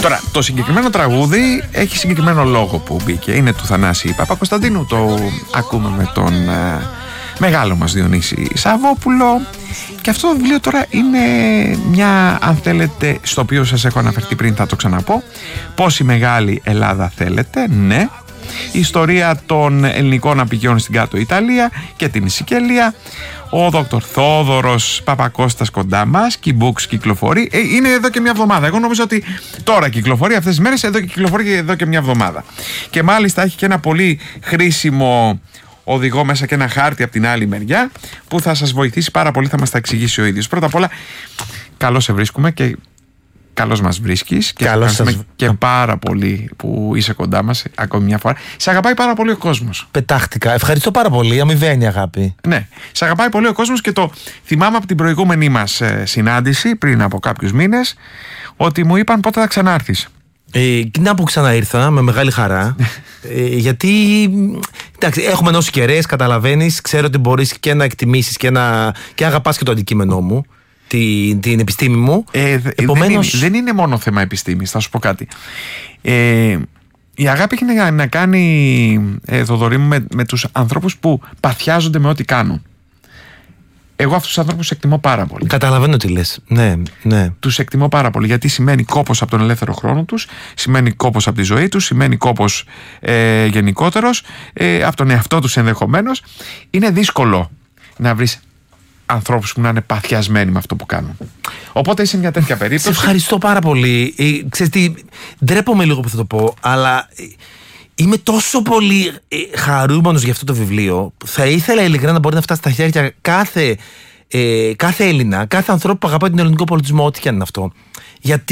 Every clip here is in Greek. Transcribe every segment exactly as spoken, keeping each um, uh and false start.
Τώρα, το συγκεκριμένο τραγούδι έχει συγκεκριμένο λόγο που μπήκε. Είναι του Θανάση Παπακοσταντίνου. Το ακούμε με τον ε, μεγάλο μας Διονύση Σαββόπουλο. Και αυτό το βιβλίο τώρα είναι μια, αν θέλετε, στο οποίο σας έχω αναφερθεί πριν, θα το ξαναπώ. Πόση μεγάλη Ελλάδα θέλετε, ναι. Η ιστορία των ελληνικών απικιών στην κάτω Ιταλία και την Σικελία. Ο δόκτωρ Θόδωρος Παπακώστας κοντά μας. Και η Books κυκλοφορεί. Ε, είναι εδώ και μια εβδομάδα. Εγώ νομίζω ότι τώρα κυκλοφορεί αυτές τις μέρες. Εδώ και κυκλοφορεί εδώ και μια εβδομάδα. Και μάλιστα έχει και ένα πολύ χρήσιμο οδηγό μέσα και ένα χάρτη από την άλλη μεριά που θα σας βοηθήσει πάρα πολύ. Θα μας τα εξηγήσει ο ίδιος. Πρώτα απ' όλα, καλώς σε βρίσκουμε και καλώς μας βρίσκεις. Και ευχαριστούμε σας... και πάρα πολύ που είσαι κοντά μας ακόμη μια φορά. Σε αγαπάει πάρα πολύ ο κόσμος. Πετάχτηκα. Ευχαριστώ πάρα πολύ. Αμοιβαίνει αγάπη. Ναι. Σε αγαπάει πολύ ο κόσμος και το θυμάμαι από την προηγούμενη μας ε, συνάντηση πριν από κάποιους μήνες ότι μου είπαν πότε θα ξανάρθεις. Ε, να που ξαναήρθα με μεγάλη χαρά. ε, γιατί εντάξει, έχουμε ενώσει κεραίες, καταλαβαίνεις. Ξέρω ότι μπορείς και να εκτιμήσεις και να, και να αγαπάς και το αντικείμενό μου, την, την επιστήμη μου. ε, Επομένως... δεν, είναι, δεν είναι μόνο θέμα επιστήμης. Θα σου πω κάτι. ε, Η αγάπη έχει να, να κάνει ε, Θοδωρή μου με, με τους ανθρώπους που παθιάζονται με ό,τι κάνουν. Εγώ αυτούς τους ανθρώπους εκτιμώ πάρα πολύ. Καταλαβαίνω τι λες. Ναι, ναι. Τους εκτιμώ πάρα πολύ γιατί σημαίνει κόπος από τον ελεύθερο χρόνο τους, σημαίνει κόπος από τη ζωή τους, σημαίνει κόπος ε, γενικότερος, ε, από τον εαυτό τους ενδεχομένως. Είναι δύσκολο να βρεις ανθρώπους που να είναι παθιασμένοι με αυτό που κάνουν. Οπότε είσαι μια τέτοια περίπτωση. Σε ευχαριστώ πάρα πολύ. Ε, ξέρεις τι, ντρέπομαι λίγο που θα το πω, αλλά είμαι τόσο πολύ χαρούμενος για αυτό το βιβλίο. Θα ήθελα ειλικρινά να μπορεί να φτάσει στα χέρια κάθε, ε, κάθε Έλληνα, κάθε ανθρώπου που αγαπάει τον ελληνικό πολιτισμό, ό,τι και αν είναι αυτό. Γιατί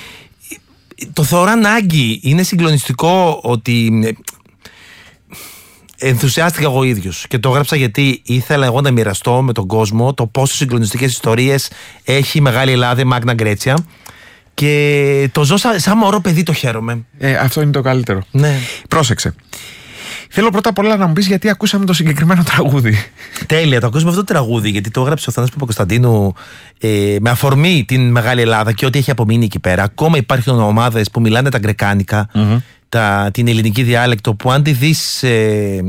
το θεωρώ ανάγκη. Είναι συγκλονιστικό ότι ενθουσιάστηκα εγώ ίδιος και το έγραψα γιατί ήθελα εγώ να μοιραστώ με τον κόσμο το πόσο συγκλονιστικές ιστορίες έχει η Μεγάλη Ελλάδα, η Μάγνα Γκρέτσια. Και το ζω σαν, σαν μωρό παιδί, το χαίρομαι. Ε, αυτό είναι το καλύτερο. Ναι. Πρόσεξε. Θέλω πρώτα απ' όλα να μου πεις γιατί ακούσαμε το συγκεκριμένο τραγούδι. Τέλεια, το ακούσαμε αυτό το τραγούδι γιατί το έγραψε ο Θανάσης Παπακοσταντίνου ε, με αφορμή την Μεγάλη Ελλάδα και ό,τι έχει απομείνει εκεί πέρα. Ακόμα υπάρχουν ομάδες που μιλάνε τα γκρεκάνικα, mm-hmm. τα, την ελληνική διάλεκτο, που αν τη δεις ε,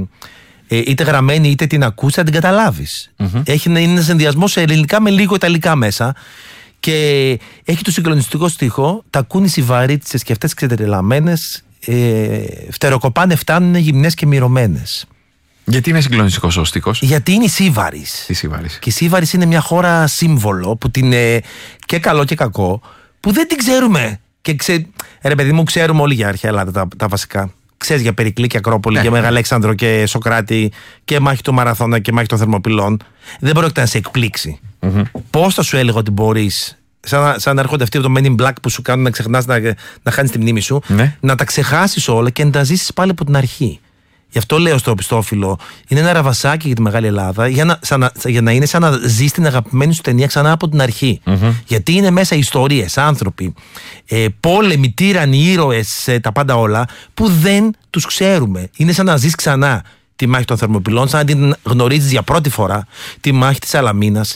ε, είτε γραμμένη είτε την ακούς θα την καταλάβεις. Mm-hmm. Έχει, είναι ένα συνδυασμός σε ελληνικά με λίγο ιταλικά μέσα. Και έχει το συγκλονιστικό στίχο: τα ακούνε οι βαρύτισες και αυτές ξετρελαμένες, ε, φτεροκοπάνε, φτάνουν γυμνές και μυρωμένες. Γιατί είναι συγκλονιστικός ο στίχος? Γιατί είναι η Σύβαρης. Η Σύβαρης. Και η Σύβαρης είναι μια χώρα σύμβολο που την ε, και καλό και κακό, που δεν την ξέρουμε. Και ξε... ρε παιδί μου, ξέρουμε όλοι για αρχαία Ελλάδα τα, τα βασικά. Ξέρεις για Περικλή και Ακρόπολη, ναι, για Μεγαλέξανδρο και Σοκράτη και μάχη του Μαραθώνα και μάχη των Θερμοπυλών. Δεν πρόκειται να σε εκπλήξει. Mm-hmm. Πώς θα σου έλεγα ότι μπορείς, σαν, σαν να έρχονται αυτοί από το Men in Black που σου κάνουν να ξεχνάς, να, να χάνεις τη μνήμη σου, ναι, να τα ξεχάσεις όλα και να τα ζήσεις πάλι από την αρχή. Γι' αυτό λέω στο Οπιστόφυλλο, είναι ένα ραβασάκι για τη Μεγάλη Ελλάδα, για να, σαν, για να είναι σαν να ζεις την αγαπημένη σου ταινία ξανά από την αρχή. Mm-hmm. Γιατί είναι μέσα ιστορίες, άνθρωποι, ε, πόλεμοι, τύρανοι, ήρωες, ε, τα πάντα όλα, που δεν τους ξέρουμε. Είναι σαν να ζεις ξανά τη μάχη των Θερμοπυλών, σαν να την γνωρίζεις για πρώτη φορά, τη μάχη της Αλαμίνας,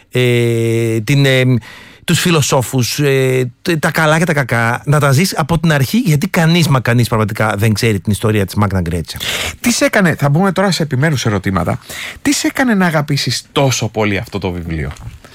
ε, την... Ε, τους φιλοσόφους, ε, τα καλά και τα κακά, να τα ζεις από την αρχή, γιατί κανείς μα κανείς πραγματικά δεν ξέρει την ιστορία της Μάγνα Γκρέτσια. Τι σε έκανε, θα μπούμε τώρα σε επιμέρους ερωτήματα, τι σε έκανε να αγαπήσεις τόσο πολύ αυτό το βιβλίο?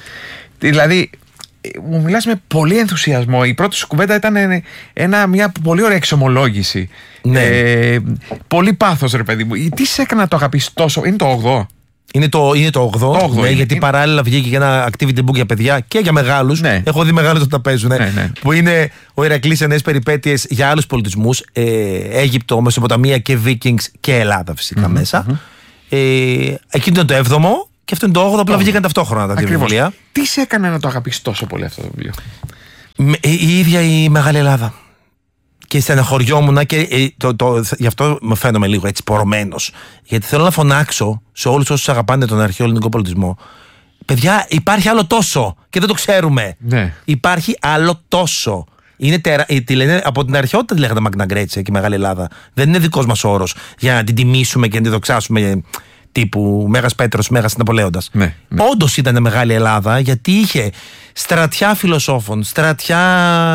Δηλαδή, μου μιλάς με πολύ ενθουσιασμό. Η πρώτη σου κουβέντα ήταν ένα, μια πολύ ωραία εξομολόγηση. Ναι. Ε, πολύ πάθος, ρε παιδί μου. Τι σε έκανε να το αγαπήσεις τόσο? Είναι το ογδόο. Είναι το, είναι το ογδόο, ναι, είναι, γιατί είναι... παράλληλα βγήκε και ένα activity book για παιδιά και για μεγάλους. Ναι. Έχω δει μεγάλους όταν τα παίζουν. Ναι, ναι. Που είναι ο Ηρακλής, νέες περιπέτειες για άλλους πολιτισμούς. Ε, Αίγυπτο, Μεσοποταμία και Vikings και Ελλάδα φυσικά mm-hmm, μέσα. Mm-hmm. Ε, εκείνο είναι το έβδομο και αυτό είναι το όγδοο. Απλά βγήκαν ταυτόχρονα τα δύο βιβλία. Τι σε έκανε να το αγαπήσεις τόσο πολύ αυτό το βιβλίο? Με, η ίδια η Μεγάλη Ελλάδα. Και στεναχωριόμουν και ε, το, το, γι' αυτό με φαίνομαι λίγο έτσι πορωμένος. Γιατί θέλω να φωνάξω σε όλους όσους αγαπάνε τον αρχαίο ελληνικό πολιτισμό. Παιδιά, υπάρχει άλλο τόσο και δεν το ξέρουμε. Ναι. Υπάρχει άλλο τόσο. Είναι τερα... τη λένε, από την αρχαιότητα τη λέγανε Μάγνα Γκρέτσια και η Μεγάλη Ελλάδα. Δεν είναι δικός μας όρος για να την τιμήσουμε και να την δοξάσουμε, τύπου Μέγας Πέτρος, Μέγας Ναπολέοντας. Ναι, ναι. Όντως ήταν Μεγάλη Ελλάδα, γιατί είχε στρατιά φιλοσόφων, στρατιά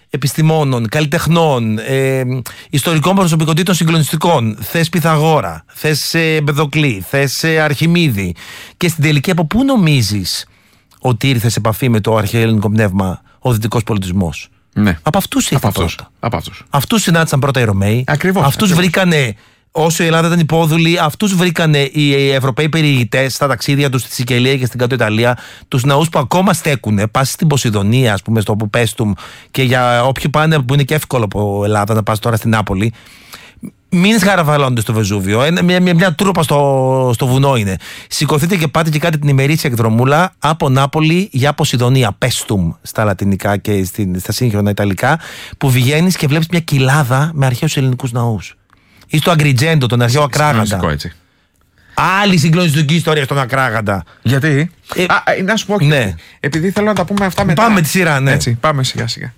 επιστημόνων, καλλιτεχνών, ε, ιστορικών προσωπικότητων συγκλονιστικών. Θες Πυθαγόρα, θες ε, Εμπεδοκλή, θες ε, Αρχιμίδη. Και στην τελική, από πού νομίζεις ότι ήρθε σε επαφή με το αρχαίο ελληνικό πνεύμα ο δυτικός πολιτισμός? Ναι. Από αυτούς ήρθε πρώτα. Από αυτούς. Αυτούς συνάντησαν πρώτα οι Ρωμαίοι. Ακριβώς. Αυτούς βρήκανε. Όσο η Ελλάδα ήταν υπόδουλη, αυτούς βρήκανε οι Ευρωπαίοι περιηγητές στα ταξίδια τους στη Σικελία και στην Κάτω Ιταλία, τους ναούς που ακόμα στέκουνε. Πας στην Ποσειδονία, ας πούμε, στο Πέστουμ, και για όποιοι πάνε, που είναι και εύκολο από Ελλάδα να πας τώρα στην Νάπολη, μην σκαραβαλώνετε στο Βεζούβιο. Ένα, μια, μια, μια τρούπα στο, στο βουνό είναι. Σηκωθείτε και πάτε και κάντε την ημερήσια εκδρομούλα από Νάπολη για Ποσειδονία. Πέστουμ στα λατινικά και στην, στα σύγχρονα ιταλικά, που βγαίνεις και βλέπεις μια κοιλάδα με αρχαίους ελληνικούς ναούς. Ή στο Αγκριτζέντο, τον αρχαίο Ακράγαντα. Έτσι. Άλλη συγκλονιστική ιστορία στον Ακράγαντα. Γιατί? Ε, Α, να σου πω, ναι. Επειδή θέλω να τα πούμε αυτά μετά. Πάμε τη σειρά, ναι. Έτσι, πάμε σιγά σιγά.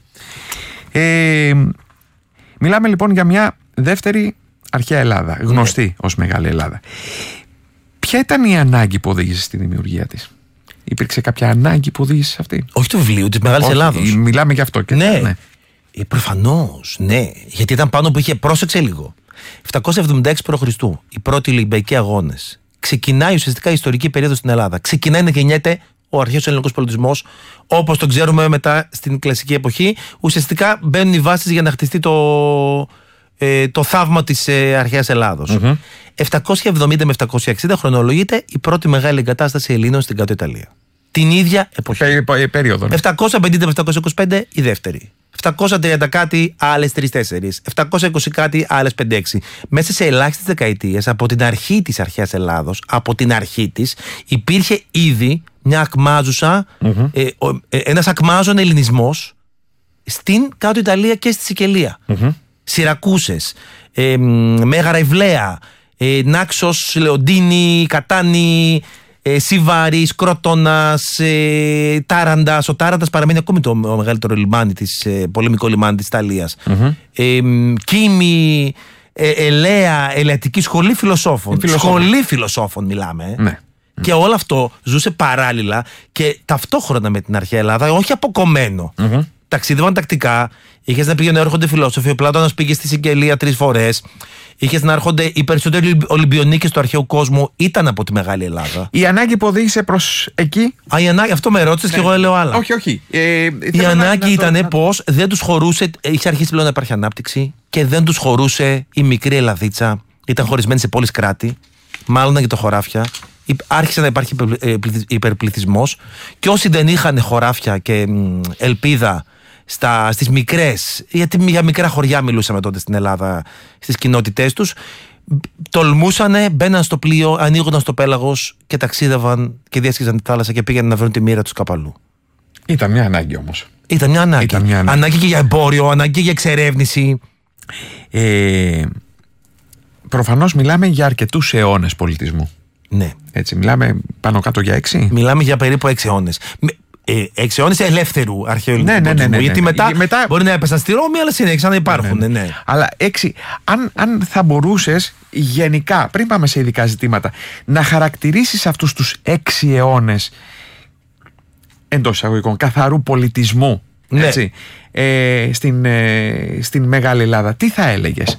Ε, μιλάμε λοιπόν για μια δεύτερη αρχαία Ελλάδα, γνωστή ναι. ως Μεγάλη Ελλάδα. Ποια ήταν η ανάγκη που οδήγησε στη δημιουργία της? Υπήρξε κάποια ανάγκη που οδήγησε σε αυτή? Όχι του βιβλίου, της Μεγάλης Ελλάδος. Μιλάμε γι' αυτό και ναι. ναι. Ε, προφανώς, ναι. Γιατί ήταν πάνω που είχε, πρόσεξε λίγο. επτακόσια εβδομήντα έξι π.Χ. οι πρώτοι Ολυμπιακοί αγώνες. Ξεκινάει ουσιαστικά η ιστορική περίοδος στην Ελλάδα. Ξεκινάει να γεννιέται ο αρχαίος ελληνικός πολιτισμός, όπως τον ξέρουμε μετά στην κλασική εποχή. Ουσιαστικά μπαίνουν οι βάσεις για να χτιστεί το, ε, το θαύμα της ε, αρχαίας Ελλάδος. Mm-hmm. επτακόσια εβδομήντα με επτακόσια εξήντα χρονολογείται η πρώτη μεγάλη εγκατάσταση Ελλήνων στην Κάτω Ιταλία. Την ίδια εποχή. Πε, περίοδο. Ναι. επτακόσια πενήντα με επτακόσια είκοσι πέντε η δεύτερη. επτακόσια τριάντα κάτι, άλλες τρεις τέσσερις. επτακόσια είκοσι κάτι, άλλες πέντε έξι. Μέσα σε ελάχιστες δεκαετίες, από την αρχή της αρχαίας Ελλάδος, από την αρχή της, υπήρχε ήδη μια ακμάζουσα, mm-hmm. ε, ε, ένας ακμάζων ελληνισμός στην Κάτω Ιταλία και στη Σικελία. Mm-hmm. Σιρακούσες, ε, Μέγαρα Ιβλαία, ε, Νάξος, Λεοντίνη, Κατάνη, Ε, Σιβάρης, Κρότονας, ε, Τάραντας. Ο Τάραντας παραμένει ακόμη το μεγαλύτερο λιμάνι της, ε, πολεμικό λιμάνι της Ιταλίας. Mm-hmm. ε, Κίμη, ε, Ελέα, Ελεατική σχολή φιλοσόφων. Σχολή φιλοσόφων μιλάμε. Ναι. Και όλο αυτό ζούσε παράλληλα και ταυτόχρονα με την αρχαία Ελλάδα, όχι αποκομμένο. Mm-hmm. Ταξίδευαν τακτικά. Είχες να πήγαινε έρχονται φιλόσοφοι. Ο Πλάτωνας πήγε στη Σικελία τρεις φορές. Είχες να έρχονται οι περισσότεροι Ολυμπιονίκες του αρχαίου κόσμου ήταν από τη Μεγάλη Ελλάδα. Η ανάγκη που οδήγησε προς εκεί. Α, η ανάγκη, αυτό με ρώτησες, ναι. Και εγώ λέω άλλα. Όχι, όχι. Ε, η ανάγκη να, ήταν να... πως δεν τους χωρούσε. Είχε αρχίσει πλέον να υπάρχει ανάπτυξη και δεν τους χωρούσε η μικρή Ελλαδίτσα. Ήταν χωρισμένη σε πόλεις κράτη. Μάλλον και το χωράφια. Άρχισε να υπάρχει υπερπληθυσμός. Και όσοι δεν είχαν χωράφια και ελπίδα Στα, στις μικρές, γιατί για μικρά χωριά μιλούσαμε τότε στην Ελλάδα, στις κοινότητές τους, τολμούσανε, μπαίναν στο πλοίο, ανοίγονταν στο πέλαγος και ταξίδευαν και διέσχιζαν τη θάλασσα και πήγαιναν να βρουν τη μοίρα τους κάπου αλλού. Ήταν μια ανάγκη όμως. Ήταν μια ανάγκη. Ήταν μια ανάγκη. Ανάγκη και για εμπόριο, ανάγκη και για εξερεύνηση. Ε, προφανώς μιλάμε για αρκετούς αιώνες πολιτισμού. Ναι. Έτσι, μιλάμε πάνω κάτω για έξι. Μιλάμε για περίπου έξι αιώνες. Ε, έξι αιώνες ελεύθερου αρχαίου ελληνικού ναι, ναι, ναι, ναι, ναι. Γιατί μετά, μετά μπορεί να έπεσαν στη Ρώμη, αλλά συνέχισαν να υπάρχουν. Ναι, ναι. Ναι. Αλλά έξι, αν, αν θα μπορούσες γενικά, πριν πάμε σε ειδικά ζητήματα, να χαρακτηρίσεις αυτούς τους έξι αιώνες εντός εισαγωγικών καθαρού πολιτισμού, ναι. Έτσι, ε, στην, ε, στην Μεγάλη Ελλάδα, τι θα έλεγες?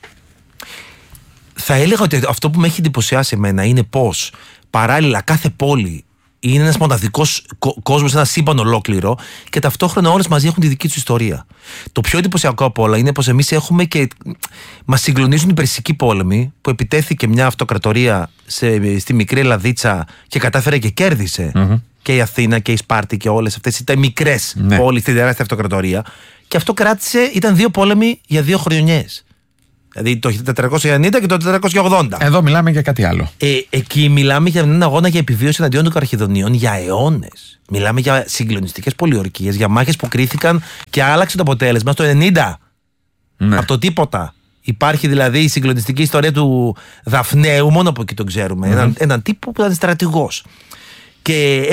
Θα έλεγα ότι αυτό που με έχει εντυπωσιάσει εμένα είναι πως παράλληλα κάθε πόλη είναι ένας μοναδικός κόσμος, ένα σύμπαν ολόκληρο και ταυτόχρονα όλες μαζί έχουν τη δική τους ιστορία. Το πιο εντυπωσιακό από όλα είναι πως εμείς έχουμε και μας συγκλονίζουν οι Περσικοί πόλεμοι, που επιτέθηκε μια αυτοκρατορία σε, στη μικρή Ελλαδίτσα και κατάφερε και κέρδισε mm-hmm. και η Αθήνα και η Σπάρτη και όλες αυτές ήταν μικρές ναι. πόλεις στην τεράστια αυτοκρατορία, και αυτό κράτησε, ήταν δύο πόλεμοι για δύο χρονιές. Δηλαδή το τετρακόσια ενενήντα και το τετρακόσια ογδόντα. Εδώ μιλάμε για κάτι άλλο. Ε, εκεί μιλάμε για έναν αγώνα για επιβίωση εναντίον των Καρχιδονίων για αιώνες. Μιλάμε για συγκλονιστικές πολιορκίες, για μάχες που κρίθηκαν και άλλαξε το αποτέλεσμα στο ενενήντα. Ναι. Από το τίποτα. Υπάρχει δηλαδή η συγκλονιστική ιστορία του Δαφνέου, μόνο από εκεί τον ξέρουμε. Mm-hmm. Έναν, έναν τύπο που ήταν στρατηγός. Και